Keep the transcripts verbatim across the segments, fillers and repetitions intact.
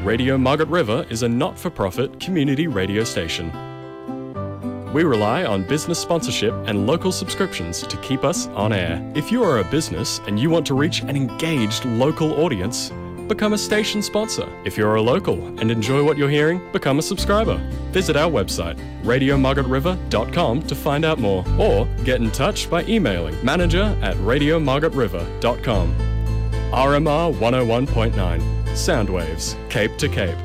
Radio Margaret River is a not-for-profit community radio station. We rely on business sponsorship and local subscriptions to keep us on air. If you are a business and you want to reach an engaged local audience, become a station sponsor. If you're a local and enjoy what you're hearing, become a subscriber. Visit our website, radio margaret river dot com, to find out more, or get in touch by emailing manager at radio margaret river dot com. R M R one oh one point nine, Soundwaves, Cape to Cape.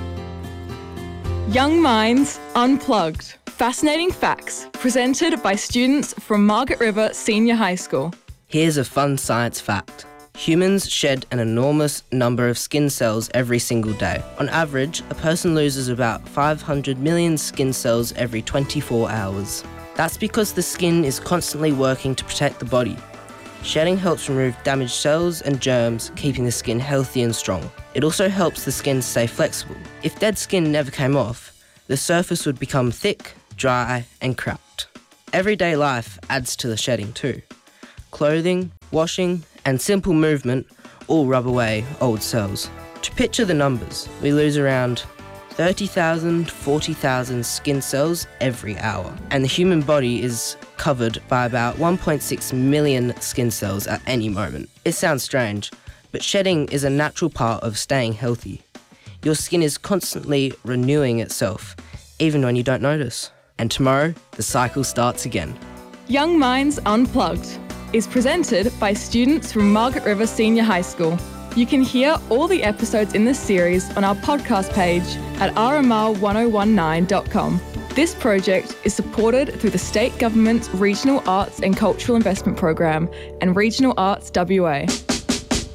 Young Minds Unplugged. Fascinating facts presented by students from Margaret River Senior High School. Here's a fun science fact. Humans shed an enormous number of skin cells every single day. On average, a person loses about five hundred million skin cells every twenty-four hours. That's because the skin is constantly working to protect the body. Shedding helps remove damaged cells and germs, keeping the skin healthy and strong. It also helps the skin stay flexible. If dead skin never came off, the surface would become thick, dry and cracked. Everyday life adds to the shedding too. Clothing, washing and simple movement all rub away old cells. To picture the numbers, we lose around thirty thousand, forty thousand skin cells every hour, and the human body is covered by about one point six million skin cells at any moment. It sounds strange, but shedding is a natural part of staying healthy. Your skin is constantly renewing itself, even when you don't notice. And tomorrow, the cycle starts again. Young Minds Unplugged is presented by students from Margaret River Senior High School. You can hear all the episodes in this series on our podcast page at r m r one oh one nine dot com. This project is supported through the State Government's Regional Arts and Cultural Investment Program and Regional Arts W A.